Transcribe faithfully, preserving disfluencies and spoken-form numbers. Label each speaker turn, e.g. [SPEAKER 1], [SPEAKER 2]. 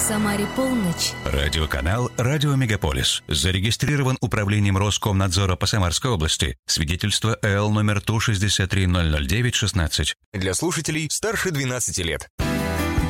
[SPEAKER 1] Самаре полночь.
[SPEAKER 2] Радиоканал «Радио Мегаполис». Зарегистрирован Управлением Роскомнадзора по Самарской области. Свидетельство Л номер Ту шестьдесят три ноль ноль девять шестнадцать.
[SPEAKER 3] Для слушателей старше двенадцати лет.